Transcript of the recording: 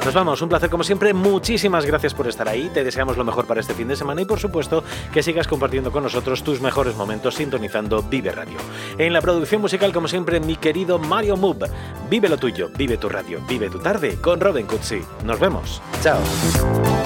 Nos vamos, un placer como siempre, muchísimas gracias por estar ahí, te deseamos lo mejor para este fin de semana y por supuesto que sigas compartiendo con nosotros tus mejores momentos sintonizando Vive Radio. En la producción musical como siempre mi querido Mario Moog. Vive lo tuyo, vive tu radio, vive tu tarde con Robin Cutsi. Nos vemos, chao.